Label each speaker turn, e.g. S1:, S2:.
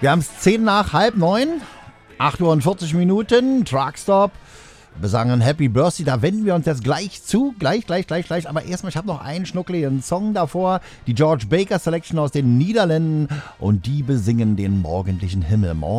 S1: Wir haben es 10 nach halb 9, 8 Uhr und 40 Minuten, Truckstop. Wir sagen Happy Birthday, da wenden wir uns jetzt gleich zu. Gleich. Aber erstmal, ich habe noch einen schnuckligen Song davor. Die George Baker Selection aus den Niederlanden. Und die besingen den morgendlichen Himmel.